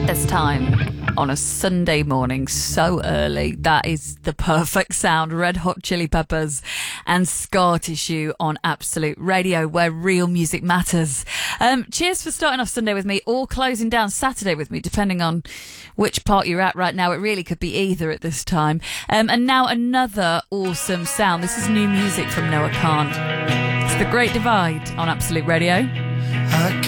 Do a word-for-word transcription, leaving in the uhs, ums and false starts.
This time on a Sunday morning, so early. That is the perfect sound. Red Hot Chili Peppers and Scar Tissue on Absolute Radio, where real music matters. Um, cheers for starting off Sunday with me, or closing down Saturday with me, depending on which part you're at right now. It really could be either at this time. Um, and now another awesome sound. This is new music from Noah Kahn. It's The Great Divide on Absolute Radio.